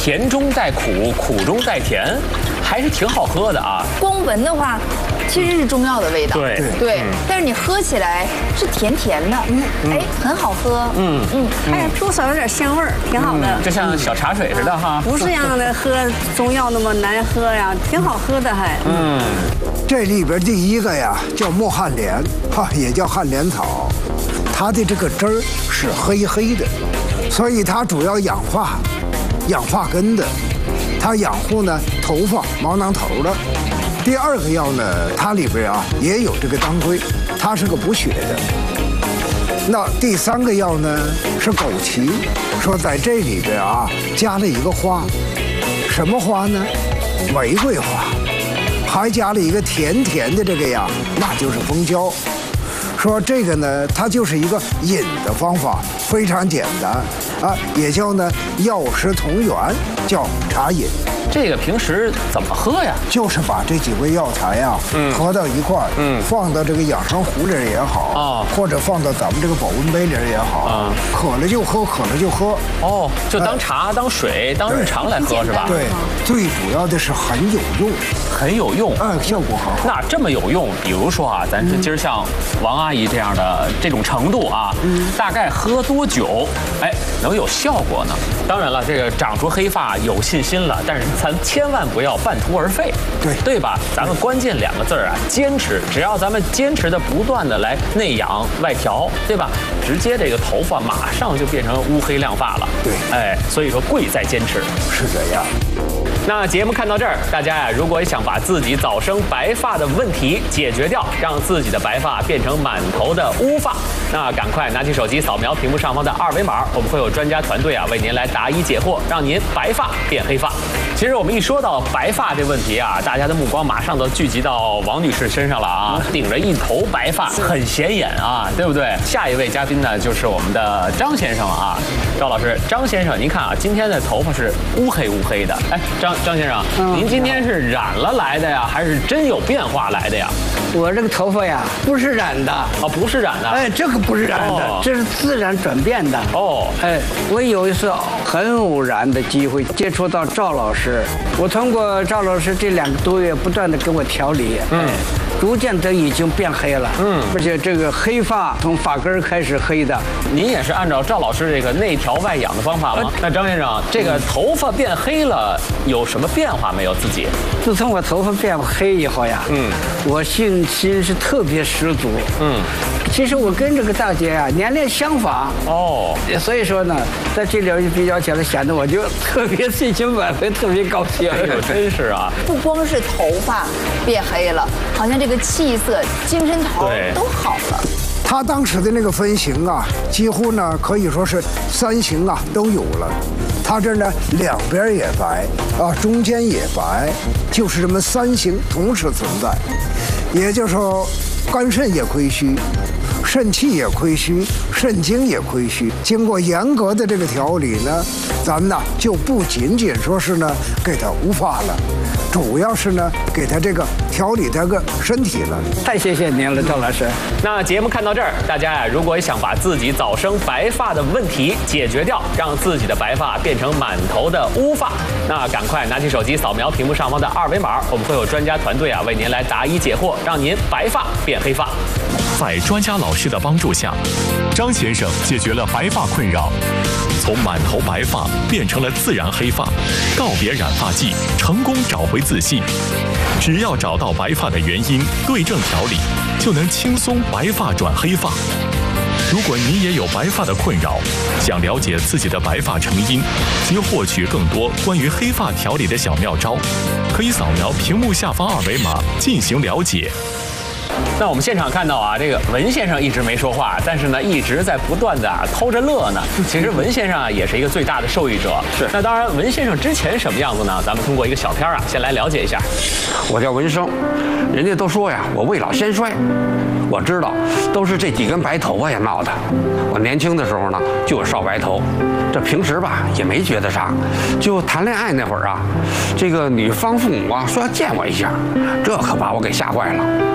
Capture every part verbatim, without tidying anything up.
甜中带苦，苦中带甜，还是挺好喝的啊。 光闻的话，其实是中药的味道。 对对，但是你喝起来是甜甜的，嗯，哎，很好喝。嗯嗯，哎，多少有点鲜味儿，挺好的。 就像小茶水似的哈。 不是让的喝中药那么难喝呀，挺好喝的还。 嗯，这里边第一个呀叫墨旱莲，哈，也叫旱莲草，它的这个汁儿是黑黑的，所以它主要养发、养发根的，它养护呢头发、毛囊头的。第二个药呢，它里边啊也有这个当归，它是个补血的。那第三个药呢是枸杞，说在这里边啊加了一个花，什么花呢？玫瑰花，还加了一个甜甜的这个呀，那就是蜂胶。说这个呢，它就是一个饮的方法，非常简单啊，也叫呢药食同源，叫茶饮。 这个平时怎么喝呀？ 就是把这几味药材呀，嗯，合到一块儿，嗯，放到这个养生壶里也好，啊，或者放到咱们这个保温杯里也好，啊，渴了就喝，渴了就喝。 哦，就当茶、当水、当日常来喝是吧？ 对，最主要的是很有用， 很有用， 嗯，效果很好。 那这么有用，比如说啊，咱是今儿像王阿姨这样的这种程度啊，嗯，大概喝多久，哎，能有效果呢？当然了，这个长出黑发有信心了，但是咱千万不要半途而废， 对对吧？咱们关键两个字儿啊，坚持。只要咱们坚持的不断的来内养外调，对吧？直接这个头发马上就变成乌黑亮发了。 对， 哎，所以说贵在坚持， 是这样。 那节目看到这儿，大家呀，如果想把自己早生白发的问题解决掉，让自己的白发变成满头的乌发，那赶快拿起手机扫描屏幕上方的二维码，我们会有专家团队啊为您来答疑解惑，让您白发变黑发。其实我们一说到白发这问题啊，大家的目光马上都聚集到王女士身上了啊，顶着一头白发，很显眼啊，对不对？下一位嘉宾呢，就是我们的张先生了啊，赵老师，张先生，您看啊，今天的头发是乌黑乌黑的，哎，张张先生，嗯、您今天是染了来的呀，还是真有变化来的呀？ 我这个头发呀，不是染的哦，不是染的， 哎，这个不是染的，哦、这是自然转变的哦，哎，我有一次很偶然的机会接触到赵老师，我通过赵老师这两个多月不断的给我调理，嗯。哎逐渐的已经变黑了，嗯，而且这个黑发从发根开始黑的。 您也是按照赵老师这个内调外养的方法吗？那张先生，这个头发变黑了，有什么变化没有？自己？ 自从我头发变黑以后呀，嗯，我信心是特别十足，嗯。其实我跟这个大姐啊年龄相仿哦，所以说呢，在这里比较起来，显得我就特别信心满分，特别高兴。 哎呦，真是啊！ 不光是头发变黑了，好像这个气色、精神头都好了。 他当时的那个分型啊，几乎呢可以说是三型啊都有了。他这呢两边也白啊，中间也白，就是这么三型同时存在。也就是说，肝肾也亏虚。肾气也亏虚，肾精也亏虚。经过严格的这个调理呢，咱们呢就不仅仅说是呢给他无发了，主要是呢给他这个调理他个身体了。 太谢谢您了，赵老师。 那节目看到这儿，大家呀，如果想把自己早生白发的问题解决掉，让自己的白发变成满头的乌发，那赶快拿起手机扫描屏幕上方的二维码，我们会有专家团队啊为您来答疑解惑，让您白发变黑发。 在专家老师的帮助下，张先生解决了白发困扰，从满头白发变成了自然黑发，告别染发剂，成功找回自信。只要找到白发的原因，对症调理，就能轻松白发转黑发。如果你也有白发的困扰，想了解自己的白发成因及获取更多关于黑发调理的小妙招，可以扫描屏幕下方二维码进行了解。 那我们现场看到啊，这个文先生一直没说话，但是呢，一直在不断的啊偷着乐呢。其实文先生啊，也是一个最大的受益者。是。那当然，文先生之前什么样子呢？咱们通过一个小片啊，先来了解一下。 我叫文生，人家都说呀，我未老先衰。我知道，都是这几根白头发呀闹的。我年轻的时候呢，就有少白头，这平时吧也没觉得啥。就谈恋爱那会儿啊，这个女方父母啊说要见我一下，这可把我给吓坏了。你说啊，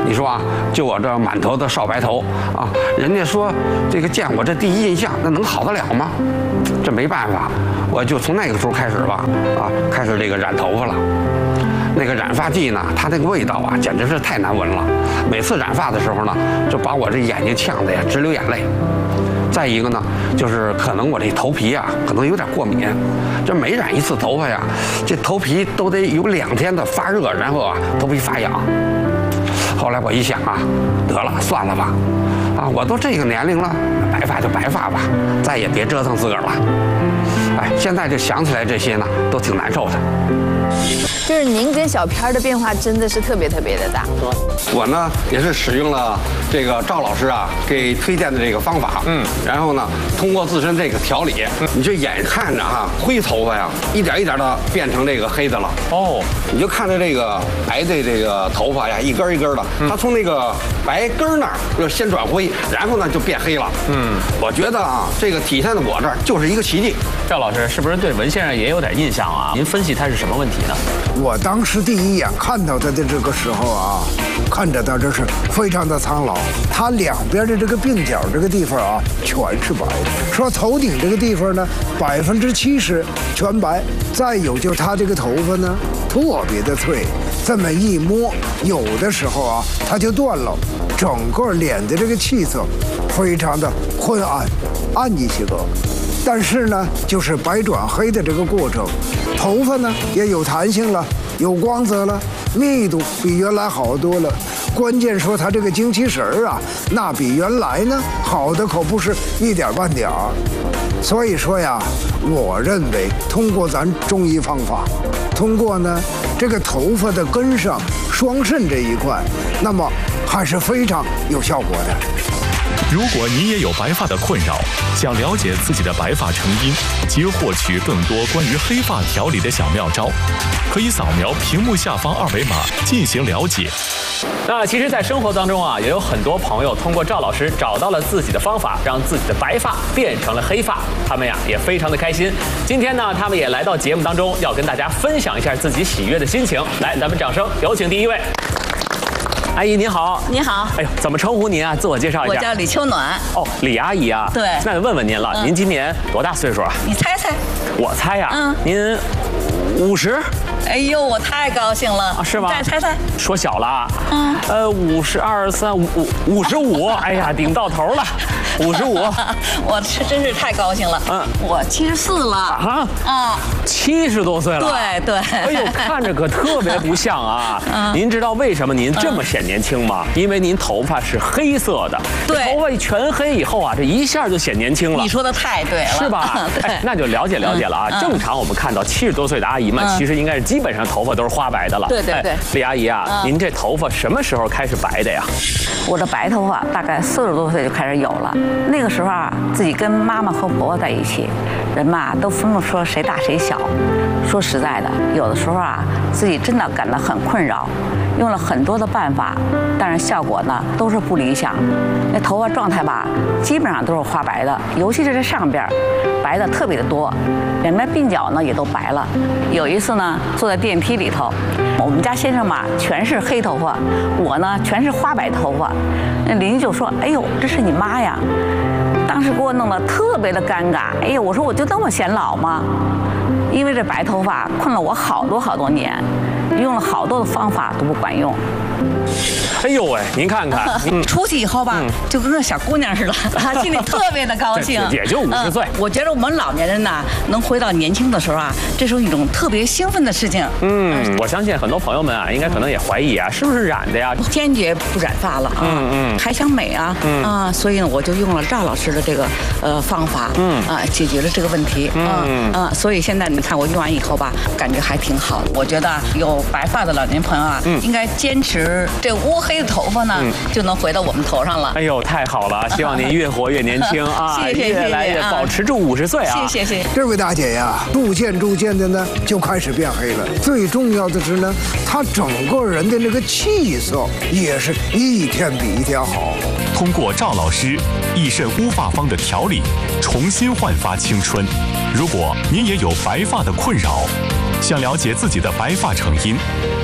就我这满头的少白头啊，人家说这个见我这第一印象，那能好得了吗？这没办法，我就从那个时候开始吧，啊，开始这个染头发了。那个染发剂呢，它那个味道啊，简直是太难闻了。每次染发的时候呢，就把我这眼睛呛得呀直流眼泪。再一个呢，就是可能我这头皮啊，可能有点过敏。这每染一次头发呀，这头皮都得有两天的发热，然后啊，头皮发痒。后来我一想啊，得了，算了吧，啊，我都这个年龄了，白发就白发吧，再也别折腾自个儿了。哎，现在就想起来这些呢，都挺难受的。 就是您跟小片的变化真的是特别特别的大。 我呢也是使用了这个赵老师啊给推荐的这个方法，嗯，然后呢通过自身这个调理，嗯、你这眼看着哈、啊、灰头发呀一点一点的变成这个黑的了。哦，你就看着这个白的这个头发呀一根一根的，嗯、它从那个白根那儿就先转灰，然后呢就变黑了。嗯，我觉得啊这个体现在我这儿就是一个奇迹。 赵老师是不是对文先生也有点印象啊？您分析他是什么问题呢？ 我当时第一眼看到他的这个时候啊，看着他这是非常的苍老，他两边的这个鬓角这个地方啊全是白的，说头顶这个地方呢百分之七十全白，再有就他这个头发呢特别的脆，这么一摸，有的时候啊它就断了，整个脸的这个气色非常的昏暗，暗一些个。但是呢，就是白转黑的这个过程，头发呢也有弹性了，有光泽了，密度比原来好多了。关键说它这个精气神儿啊，那比原来呢好的可不是一点半点儿。所以说呀，我认为通过咱中医方法，通过呢这个头发的根上双肾这一块，那么还是非常有效果的。 如果你也有白发的困扰，想了解自己的白发成因及获取更多关于黑发调理的小妙招，可以扫描屏幕下方二维码进行了解。 那其实，在生活当中啊，也有很多朋友通过赵老师找到了自己的方法，让自己的白发变成了黑发，他们呀也非常的开心。今天呢，他们也来到节目当中，要跟大家分享一下自己喜悦的心情。来，咱们掌声有请第一位。阿姨您好， 您好。 哎呦，怎么称呼您啊？自我介绍一下。 我叫李秋暖。 哦，李阿姨啊。 对。 那问问您了，嗯、您今年多大岁数啊？ 你猜猜。 我猜呀、啊。嗯。您五十。 哎呦，我太高兴了。 啊，是吗？ 再猜猜。 说小了。 嗯。 呃，五十二三五五五十五。哎呀，顶到头了。五十五。 我是真是太高兴了。嗯。我七十四了。啊。啊。七十多岁了。 对对。 哎呦，看着可特别不像啊。嗯。您知道为什么您这么显年轻吗？因为您头发是黑色的。 对。 头发全黑以后啊，这一下就显年轻了。 你说的太对了。 是吧？ 对。 哎，那就了解了解了啊。嗯、正常我们看到七十多岁的阿姨们，嗯、其实应该是基本上头发都是花白的了。 对对对。 哎、李阿姨啊，嗯、您这头发什么时候开始白的呀？ 我的白头发大概四十多岁就开始有了。那个时候啊，自己跟妈妈和婆婆在一起，人嘛都分不出谁大谁小。说实在的，有的时候啊，自己真的感到很困扰，用了很多的办法，但是效果呢都是不理想。那头发状态吧，基本上都是花白的，尤其是这上边，白的特别的多，两边鬓角呢也都白了。有一次呢，坐在电梯里头，我们家先生嘛全是黑头发，我呢全是花白头发。那邻居就说：“哎呦，这是你妈呀！”当时给我弄得特别的尴尬。哎呦，我说我就那么显老吗？因为这白头发困了我好多好多年，用了好多的方法都不管用。 哎呦喂，您看看， 嗯、出去以后吧，嗯、就跟个小姑娘似的，心里特别的高兴。 也就五十岁、 嗯。我觉得我们老年人呢，能回到年轻的时候啊，这是一种特别兴奋的事情。 嗯，我相信很多朋友们啊，应该可能也怀疑啊，是不是染的呀？ 坚决不染发了啊，嗯嗯，还想美啊，嗯啊，所以呢，我就用了赵老师的这个呃方法，嗯啊，解决了这个问题，嗯啊，所以现在你看我用完以后吧，感觉还挺好的。我觉得有白发的老年朋友啊，嗯、应该坚持这乌黑的头发呢，嗯、就能回到我们头上了。 哎呦，太好了！希望您越活越年轻啊， 谢谢越来越保持住五十岁啊！ 谢谢谢谢。 这位大姐呀，逐渐逐渐的呢，就开始变黑了。最重要的是呢，她整个人的那个气色也是一天比一天好。 通过赵老师益肾乌发方的调理，重新焕发青春。如果您也有白发的困扰，想了解自己的白发成因，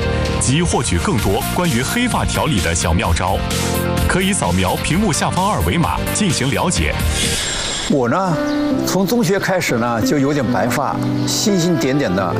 及获取更多关于黑发调理的小妙招，可以扫描屏幕下方二维码进行了解。 我呢，从中学开始呢就有点白发，星星点点的